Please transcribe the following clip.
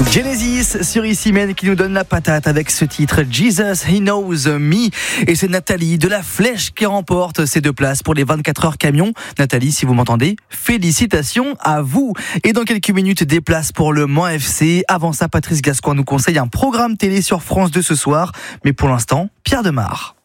Genesis sur Ici Même qui nous donne la patate avec ce titre Jesus He Knows Me, et c'est Nathalie de la Flèche qui remporte ces 2 places pour les 24 heures camion. Nathalie, si vous m'entendez, félicitations à vous. Et dans quelques minutes, des places pour le Mans FC. Avant ça, Patrice Gascoigne nous conseille un programme télé sur France 2 ce soir, mais pour l'instant, Pierre Demar.